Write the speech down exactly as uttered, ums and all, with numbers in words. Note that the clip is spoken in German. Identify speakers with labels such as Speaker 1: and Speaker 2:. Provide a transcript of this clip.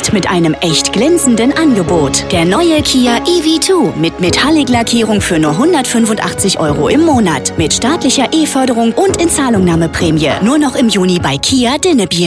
Speaker 1: Jetzt mit einem echt glänzenden Angebot. Der neue Kia E V zwei mit Metallic-Lackierung für nur hundertfünfundachtzig Euro im Monat. Mit staatlicher E-Förderung und Inzahlungnahmeprämie. Nur noch im Juni bei Kia Dinnebier.